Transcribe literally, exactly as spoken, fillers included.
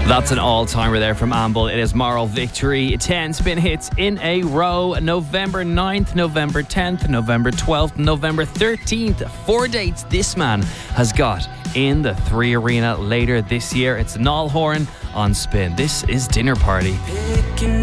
That's an all-timer there from Amble. It is Moral Victory. ten spin hits in a row. November ninth, November tenth, November twelfth, November thirteenth. Four dates this man has got in the Three Arena later this year. It's Niall Horan on Spin. This is Dinner Party.